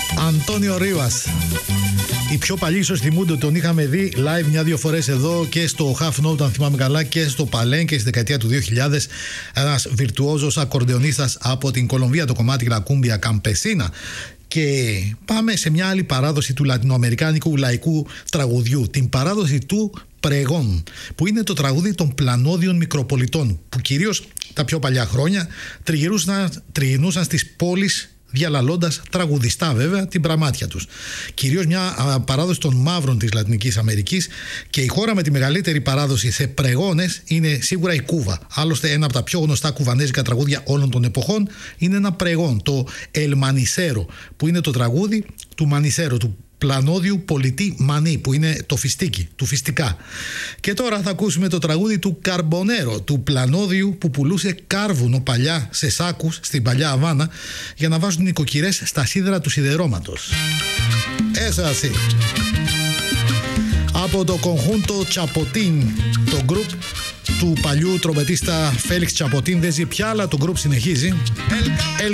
Αντώνιο Ρίβας. Οι πιο παλιοί ίσως θυμούνται ότι τον είχαμε δει live μια-δύο φορές εδώ και στο Half Note, αν θυμάμαι καλά, και στο Παλέν και στη δεκαετία του 2000. Ένας βιρτουόζος ακορντεονίστας από την Κολομβία, το κομμάτι La Cumbia Campesina. Και πάμε σε μια άλλη παράδοση του λατινοαμερικάνικου λαϊκού τραγουδιού, την παράδοση του Πρεγόν, που είναι το τραγούδι των πλανόδιων μικροπολιτών, που κυρίως τα πιο παλιά χρόνια τριγυρνούσαν στις πόλεις, διαλαλώντας τραγουδιστά βέβαια την πραμάτια τους. Κυρίως μια παράδοση των μαύρων της Λατινικής Αμερικής, και η χώρα με τη μεγαλύτερη παράδοση σε πρεγόνες είναι σίγουρα η Κούβα. Άλλωστε ένα από τα πιο γνωστά κουβανέζικα τραγούδια όλων των εποχών είναι ένα πρεγόν, το El Manicero, που είναι το τραγούδι του Μανισέρο, του πλανόδιου πολιτή Μανί, που είναι το φιστίκι, του φιστικά. Και τώρα θα ακούσουμε το τραγούδι του Καρμπονέρο, του πλανόδιου που πουλούσε κάρβουνο παλιά σε σάκους στην παλιά Αβάνα για να βάζουν νοικοκυρές στα σίδερα του σιδερώματος. Έσαι. Από το Conjunto Chapotín, το γκρουπ του παλιού τρομπετίστα Φέλιξ Τσαποτίν, δεν ζει πια, αλλά το γκρουπ συνεχίζει. El